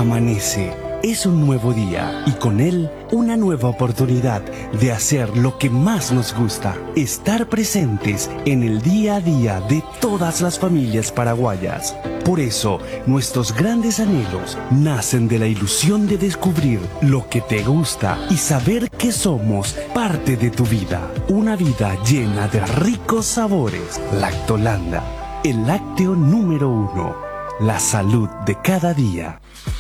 Amanece, es un nuevo día y con él una nueva oportunidad de hacer lo que más nos gusta, estar presentes en el día a día de todas las familias paraguayas. Por eso, nuestros grandes anhelos nacen de la ilusión de descubrir lo que te gusta y saber que somos parte de tu vida. Una vida llena de ricos sabores. Lactolanda, el lácteo número 1. La salud de cada día.